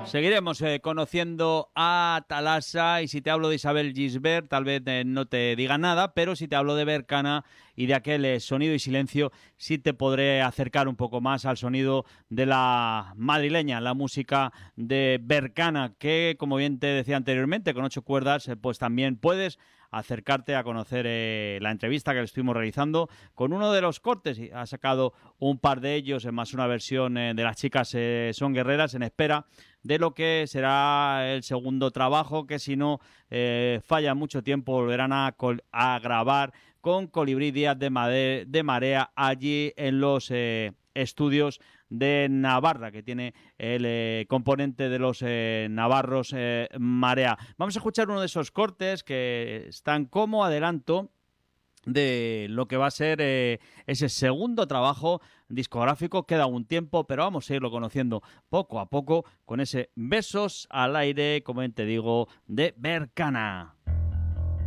Seguiremos conociendo a Thalassa, y si te hablo de Isabel Gisbert tal vez no te diga nada, pero si te hablo de Berkana y de aquel Sonido y Silencio, sí te podré acercar un poco más al sonido de la madrileña, la música de Berkana, que como bien te decía anteriormente, con 8 cuerdas, pues también puedes acercarte a conocer la entrevista que le estuvimos realizando con uno de los cortes, y ha sacado un par de ellos, más una versión de Las chicas son guerreras, en espera de lo que será el segundo trabajo, que si no falla mucho tiempo volverán a grabar con Colibrí Díaz de Marea allí en los estudios de Navarra, que tiene el componente de los navarros Marea. Vamos a escuchar uno de esos cortes que están como adelanto de lo que va a ser ese segundo trabajo discográfico. Queda un tiempo, pero vamos a irlo conociendo poco a poco con ese Besos al aire, como te digo, de Berkana.